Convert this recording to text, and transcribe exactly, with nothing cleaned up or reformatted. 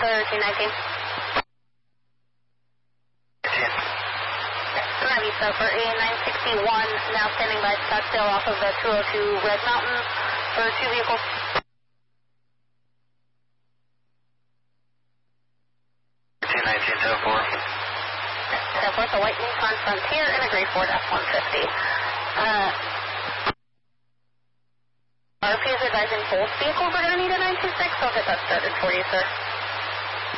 clear two nineteen. Vista for A nine sixty-one, now standing by Scottsdale off of the two oh two Red Mountain for two vehicles. two nineteen, ten four. ten four, a white Nissan Frontier and a gray Ford F one fifty. Uh, R P is advising both vehicles are going to need a nine two six, so I'll get that started for you, sir.